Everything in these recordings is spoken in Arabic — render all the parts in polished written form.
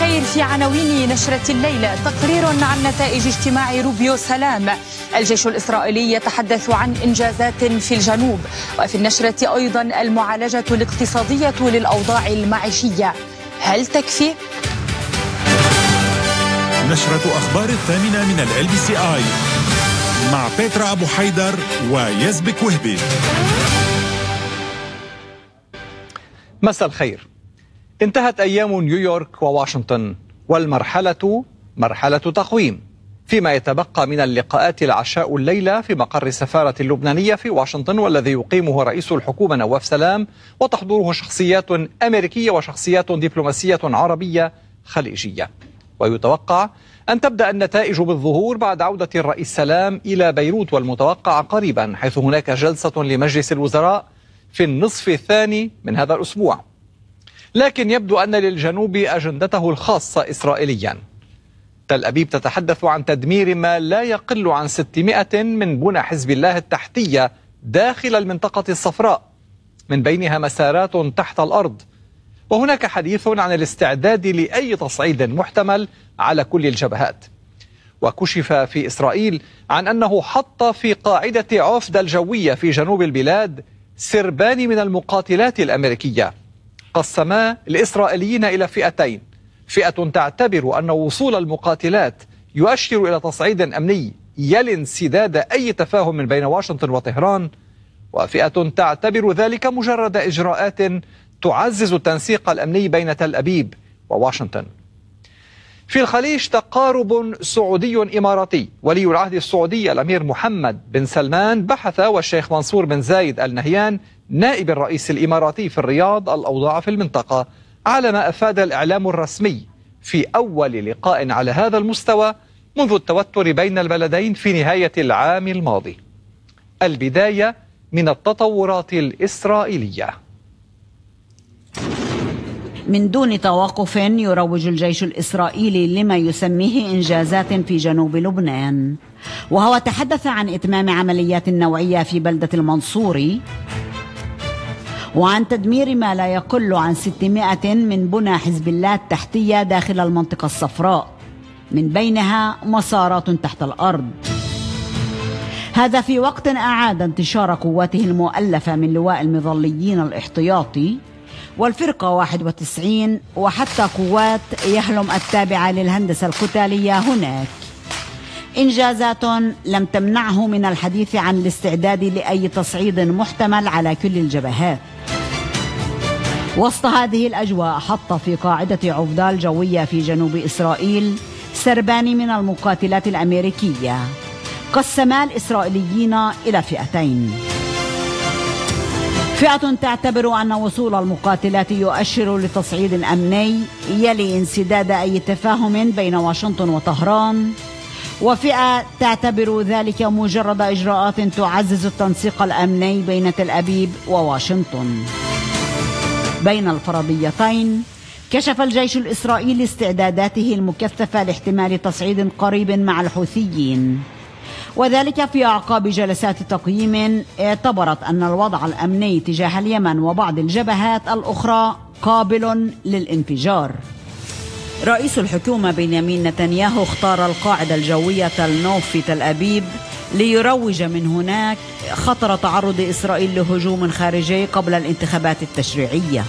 الخير. في عناوين نشرة الليلة تقرير عن نتائج اجتماع روبيو سلام. الجيش الإسرائيلي يتحدث عن إنجازات في الجنوب. وفي النشرة أيضا المعالجة الاقتصادية للأوضاع المعيشية، هل تكفي؟ نشرة أخبار 8 من LBCI مع بيترا أبو حيدر ويزبك وهبي. مساء الخير. انتهت أيام نيويورك وواشنطن، والمرحلة مرحلة تقويم. فيما يتبقى من اللقاءات العشاء الليلة في مقر السفارة اللبنانية في واشنطن، والذي يقيمه رئيس الحكومة نواف سلام، وتحضره شخصيات أمريكية وشخصيات دبلوماسية عربية خليجية. ويتوقع أن تبدأ النتائج بالظهور بعد عودة الرئيس سلام إلى بيروت، والمتوقع قريبا، حيث هناك جلسة لمجلس الوزراء في النصف الثاني من هذا الأسبوع. لكن يبدو أن للجنوب أجندته الخاصة إسرائيليا. تل أبيب تتحدث عن تدمير ما لا يقل عن 600 من بنى حزب الله التحتية داخل المنطقة الصفراء، من بينها مسارات تحت الأرض. وهناك حديث عن الاستعداد لأي تصعيد محتمل على كل الجبهات. وكشف في إسرائيل عن أنه حط في قاعدة عوفدا الجوية في جنوب البلاد سربان من المقاتلات الأمريكية. قسما الإسرائيليين إلى فئتين: فئة تعتبر أن وصول المقاتلات يؤشر إلى تصعيد أمني يلي انسداد أي تفاهم من بين واشنطن وطهران، وفئة تعتبر ذلك مجرد إجراءات تعزز التنسيق الأمني بين تل أبيب وواشنطن. في الخليج تقارب سعودي إماراتي. ولي العهد السعودي الأمير محمد بن سلمان بحث والشيخ منصور بن زايد آل نهيان نائب الرئيس الإماراتي في الرياض الأوضاع في المنطقة، على ما أفاد الإعلام الرسمي في أول لقاء على هذا المستوى منذ التوتر بين البلدين في نهاية العام الماضي. البداية من التطورات الإسرائيلية. من دون توقف يروج الجيش الإسرائيلي لما يسميه إنجازات في جنوب لبنان، وهو تحدث عن إتمام عمليات نوعية في بلدة المنصوري، وعن تدمير ما لا يقل عن 600 من بنى حزب الله التحتية داخل المنطقة الصفراء، من بينها مسارات تحت الأرض. هذا في وقت أعاد انتشار قواته المؤلفة من لواء المظليين الاحتياطي والفرقة 91 وحتى قوات يهلم التابعة للهندسة القتالية هناك، إنجازات لم تمنعه من الحديث عن الاستعداد لأي تصعيد محتمل على كل الجبهات. وسط هذه الأجواء حط في قاعدة عوفدا الجوية في جنوب إسرائيل سربان من المقاتلات الأمريكية. قسما الإسرائيليين إلى فئتين: فئة تعتبر أن وصول المقاتلات يؤشر لتصعيد أمني يلي انسداد أي تفاهم بين واشنطن وطهران، وفئة تعتبر ذلك مجرد إجراءات تعزز التنسيق الأمني بين تل أبيب وواشنطن. بين الفرضيتين كشف الجيش الإسرائيلي استعداداته المكثفة لاحتمال تصعيد قريب مع الحوثيين، وذلك في أعقاب جلسات تقييم اعتبرت أن الوضع الأمني تجاه اليمن وبعض الجبهات الأخرى قابل للانفجار. رئيس الحكومة بنيامين نتنياهو اختار القاعدة الجوية تل نوف في تل أبيب ليروج من هناك خطر تعرض إسرائيل لهجوم خارجي قبل الانتخابات التشريعية.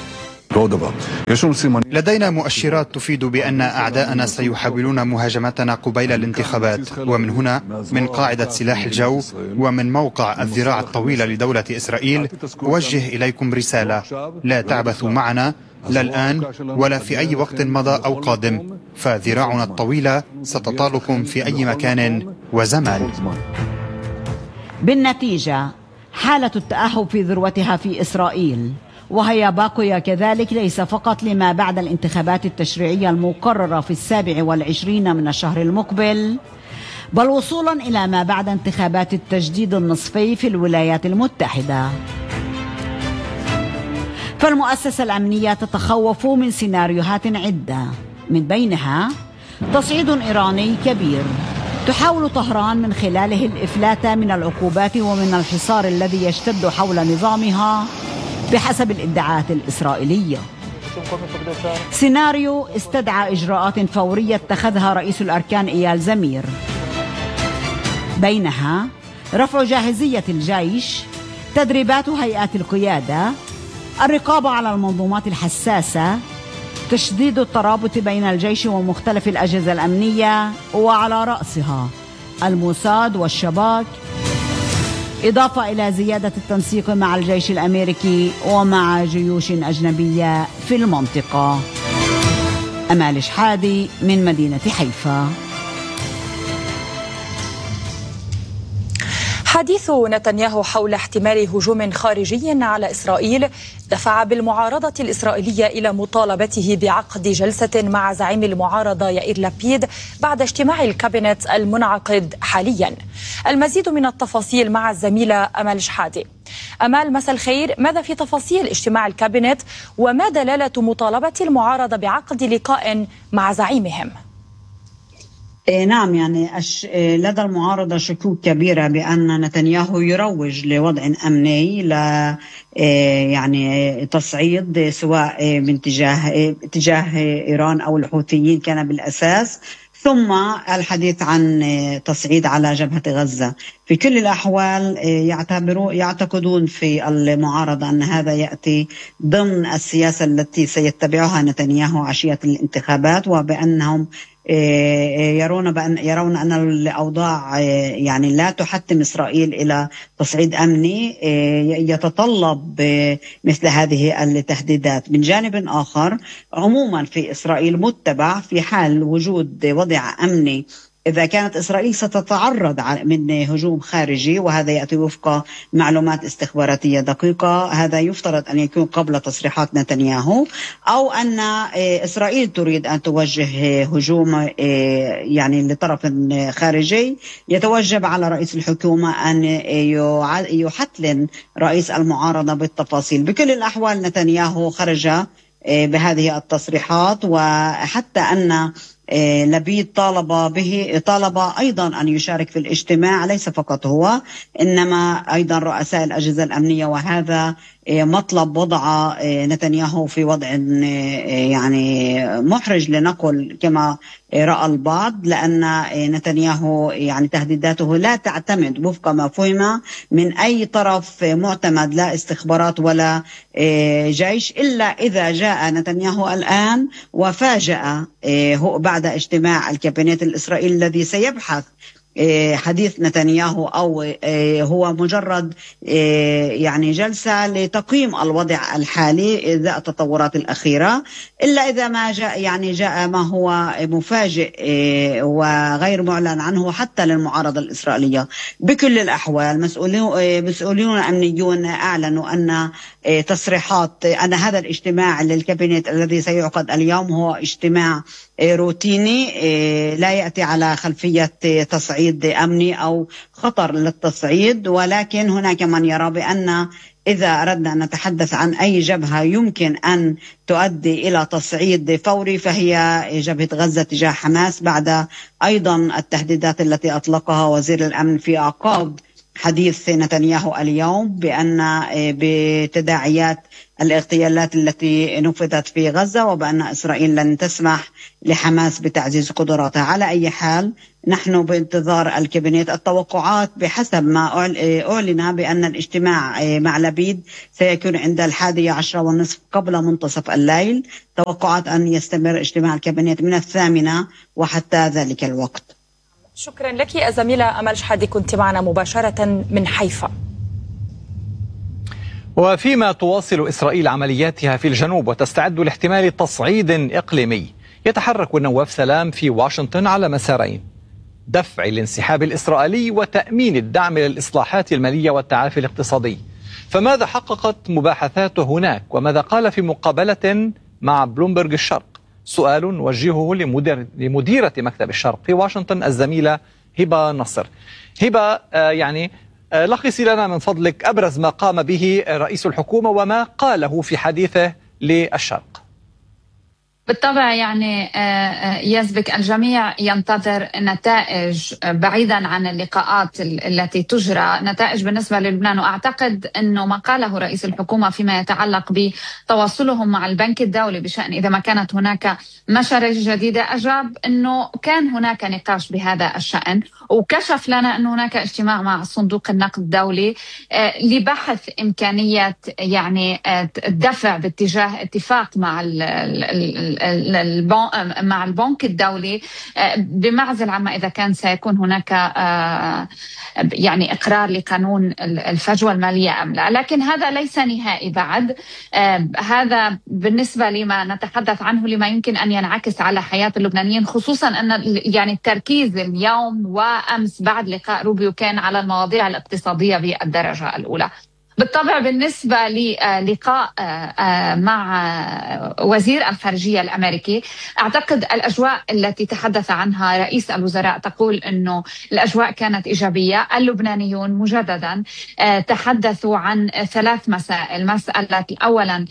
لدينا مؤشرات تفيد بأن أعداءنا سيحاولون مهاجمتنا قبيل الانتخابات، ومن هنا من قاعدة سلاح الجو ومن موقع الذراع الطويلة لدولة إسرائيل أوجه إليكم رسالة: لا تعبثوا معنا، لا الآن ولا في أي وقت مضى أو قادم، فذراعنا الطويلة ستطالكم في أي مكان وزمان. بالنتيجة حالة التأهب في ذروتها في إسرائيل، وهي باقية كذلك ليس فقط لما بعد الانتخابات التشريعية المقررة في 27 من الشهر المقبل، بل وصولا إلى ما بعد انتخابات التجديد النصفي في الولايات المتحدة. فالمؤسسة الأمنية تتخوف من سيناريوهات عدة، من بينها تصعيد إيراني كبير تحاول طهران من خلاله الإفلات من العقوبات ومن الحصار الذي يشتد حول نظامها بحسب الادعاءات الإسرائيلية. سيناريو استدعى إجراءات فورية اتخذها رئيس الأركان إيال زمير، بينها رفع جاهزية الجيش، تدريبات هيئات القيادة، الرقابة على المنظومات الحساسة، تشديد الترابط بين الجيش ومختلف الأجهزة الأمنية وعلى رأسها الموساد والشباك، إضافة إلى زيادة التنسيق مع الجيش الأمريكي ومع جيوش أجنبية في المنطقة. أمال شحادي من مدينة حيفا. حديث نتنياهو حول احتمال هجوم خارجي على إسرائيل دفع بالمعارضة الإسرائيلية إلى مطالبته بعقد جلسة مع زعيم المعارضة يائير لابيد بعد اجتماع الكابينت المنعقد حاليا. المزيد من التفاصيل مع الزميلة أمال شحادي. أمال، مساء الخير، ماذا في تفاصيل اجتماع الكابينت وما دلالة مطالبة المعارضة بعقد لقاء مع زعيمهم؟ نعم، يعني لدى المعارضة شكوك كبيرة بأن نتنياهو يروج لوضع أمني يعني تصعيد سواء من تجاه إيران أو الحوثيين كان بالأساس، ثم الحديث عن تصعيد على جبهة غزة. في كل الأحوال يعتقدون في المعارضة أن هذا يأتي ضمن السياسة التي سيتبعها نتنياهو عشية الانتخابات، وبأنهم يرون أن الأوضاع يعني لا تحتم إسرائيل إلى تصعيد أمني يتطلب مثل هذه التهديدات. من جانب آخر، عموما في إسرائيل متبع في حال وجود وضع أمني إذا كانت إسرائيل ستتعرض من هجوم خارجي، وهذا يأتي وفق معلومات استخباراتية دقيقة، هذا يفترض أن يكون قبل تصريحات نتنياهو، أو أن إسرائيل تريد أن توجه هجوم يعني لطرف خارجي، يتوجب على رئيس الحكومة أن يحتلن رئيس المعارضة بالتفاصيل. بكل الأحوال نتنياهو خرج بهذه التصريحات، وحتى أن لبيد طالب أيضا أن يشارك في الاجتماع، ليس فقط هو إنما أيضا رؤساء الأجهزة الأمنية، وهذا مطلب وضع نتنياهو في وضع يعني محرج لنقل كما رأى البعض، لأن نتنياهو يعني تهديداته لا تعتمد وفق ما فهم من أي طرف معتمد، لا استخبارات ولا جيش، إلا إذا جاء نتنياهو الآن وفاجأ هو بعد اجتماع الكابينت الإسرائيلي الذي سيبحث حديث نتنياهو، أو هو مجرد يعني جلسة لتقييم الوضع الحالي ذا التطورات الأخيرة، إلا إذا ما جاء ما هو مفاجئ وغير معلن عنه حتى للمعارضة الإسرائيلية. بكل الأحوال مسؤولون أمنيون أعلنوا أن تصريحات أن هذا الاجتماع للكابينت الذي سيعقد اليوم هو اجتماع روتيني لا يأتي على خلفية تصعيد أمني أو خطر للتصعيد، ولكن هناك من يرى بأن إذا أردنا أن نتحدث عن أي جبهة يمكن أن تؤدي إلى تصعيد فوري فهي جبهة غزة تجاه حماس، بعد أيضا التهديدات التي أطلقها وزير الأمن في أعقاب حديث نتنياهو اليوم بأن بتداعيات الاغتيالات التي نفذت في غزة، وبأن إسرائيل لن تسمح لحماس بتعزيز قدراتها. على أي حال نحن بانتظار الكابينت. التوقعات بحسب ما أعلن بأن الاجتماع مع لبيد سيكون عند 11:30 قبل منتصف الليل. توقعات أن يستمر اجتماع الكابينت من 8 وحتى ذلك الوقت. شكرا لك الزميلة أمال شحادي، كنت معنا مباشرة من حيفا. وفيما تواصل إسرائيل عملياتها في الجنوب وتستعد لاحتمال تصعيد إقليمي، يتحرك نواف سلام في واشنطن على مسارين: دفع الانسحاب الإسرائيلي وتأمين الدعم للإصلاحات المالية والتعافي الاقتصادي. فماذا حققت مباحثاته هناك، وماذا قال في مقابلة مع بلومبرج الشرق؟ سؤال نوجهه لمديرة مكتب الشرق في واشنطن الزميلة هبة نصر. هبة، لخصي لنا من فضلك أبرز ما قام به رئيس الحكومة وما قاله في حديثه للشرق. بالطبع يعني يسبق الجميع ينتظر نتائج بعيدا عن اللقاءات التي تجرى، نتائج بالنسبة للبنان. وأعتقد أنه ما قاله رئيس الحكومة فيما يتعلق بتواصلهم مع البنك الدولي بشأن إذا ما كانت هناك مشاريع جديدة، أجاب أنه كان هناك نقاش بهذا الشأن، وكشف لنا أن هناك اجتماع مع صندوق النقد الدولي لبحث إمكانية يعني الدفع باتجاه اتفاق مع البنك الدولي، بمعزل عما إذا كان سيكون هناك يعني إقرار لقانون الفجوة المالية أم لا. لكن هذا ليس نهائي بعد، هذا بالنسبة لما نتحدث عنه لما يمكن أن ينعكس على حياة اللبنانيين، خصوصا أن يعني التركيز اليوم وأمس بعد لقاء روبيو كان على المواضيع الاقتصادية بالدرجة الأولى. بالطبع بالنسبة للقاء مع وزير الخارجية الأمريكي، أعتقد الأجواء التي تحدث عنها رئيس الوزراء تقول أنه الأجواء كانت إيجابية. اللبنانيون مجددا تحدثوا عن 3 مسائل. مسألة أولا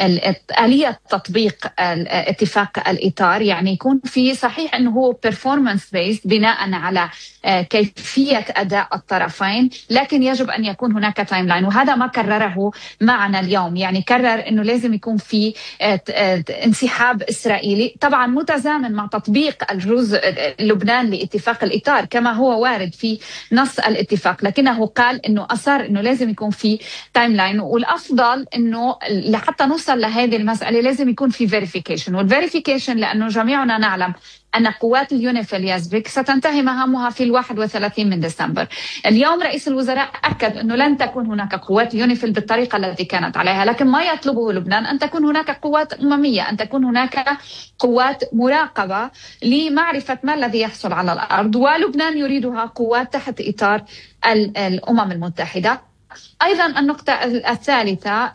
آلية تطبيق اتفاق الإطار، يعني يكون في صحيح أنه هو performance based بناء على كيفية أداء الطرفين، لكن يجب أن يكون هناك تايم لاين، وهذا ما كرره معنا اليوم. يعني كرر أنه لازم يكون في انسحاب إسرائيلي، طبعا متزامن مع تطبيق الجزء لبنان لاتفاق الإطار كما هو وارد في نص الاتفاق، لكنه قال أنه أصر أنه لازم يكون في تايم لاين، والأفضل أنه لحتى نوصل لهذه المسألة لازم يكون في verification. والفيريفيكيشن لأنه جميعنا نعلم أن قوات اليونيفيل يسبق ستنتهي مهامها في 31 من ديسمبر. اليوم رئيس الوزراء أكد أنه لن تكون هناك قوات يونيفيل بالطريقة التي كانت عليها، لكن ما يطلبه لبنان أن تكون هناك قوات أممية، أن تكون هناك قوات مراقبة لمعرفة ما الذي يحصل على الأرض، ولبنان يريدها قوات تحت إطار الأمم المتحدة. أيضا النقطة الثالثة،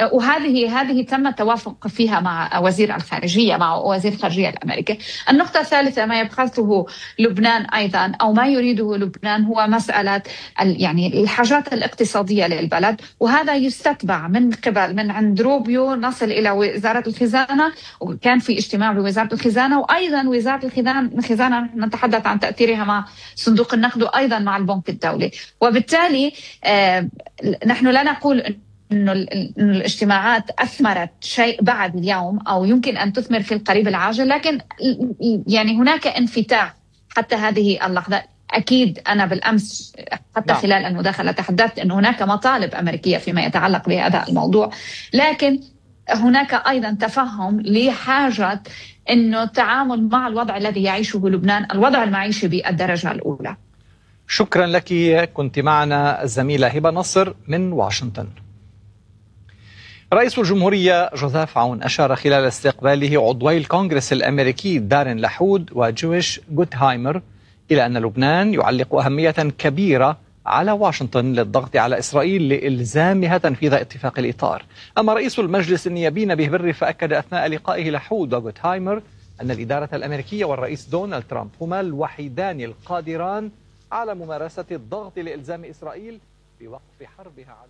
وهذه تم التوافق فيها مع وزير الخارجية الأمريكي. النقطة الثالثة ما يبحثه لبنان أيضا أو ما يريده لبنان هو مسألة يعني الحاجات الاقتصادية للبلد، وهذا يستتبع من عند روبيو نصل إلى وزارة الخزانة، وكان في اجتماع بوزارة الخزانة، وأيضا وزارة الخزانة نتحدث عن تأثيرها مع صندوق النقد وأيضا مع البنك الدولي. وبالتالي نحن لا نقول أن الاجتماعات أثمرت شيء بعد اليوم أو يمكن أن تثمر في القريب العاجل، لكن يعني هناك انفتاح حتى هذه اللحظة. أكيد أنا بالأمس حتى خلال المداخلة تحدثت أن هناك مطالب أمريكية فيما يتعلق بهذا الموضوع، لكن هناك أيضا تفهم لحاجة أنه التعامل مع الوضع الذي يعيشه لبنان، الوضع المعيشي بالدرجة الأولى. شكرا لك، كنت معنا الزميلة هبة نصر من واشنطن. رئيس الجمهورية جوزيف عون أشار خلال استقباله عضوي الكونغرس الأمريكي دارين لحود وجويش جوتهايمر إلى أن لبنان يعلق أهمية كبيرة على واشنطن للضغط على إسرائيل لإلزامها تنفيذ اتفاق الإطار. أما رئيس المجلس النيابي به بر فأكد أثناء لقائه لحود وجوتهايمر أن الإدارة الأمريكية والرئيس دونالد ترامب هما الوحيدان القادران على ممارسة الضغط لإلزام إسرائيل بوقف حربها على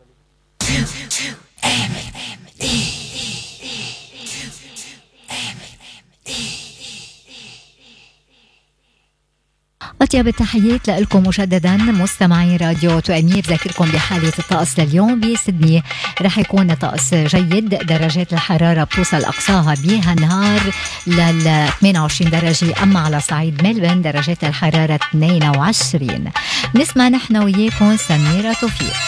أطيب التحيات لكم مجددا مستمعي راديو تؤمير. ذاكركم بحالة الطقس لليوم بسيدني رح يكون طقس جيد، درجات الحرارة بتوصل أقصاها بها النهار لل 28 درجة، أما على صعيد ملبن درجات الحرارة 22. نسمع نحن وياكم سميرة توفيق.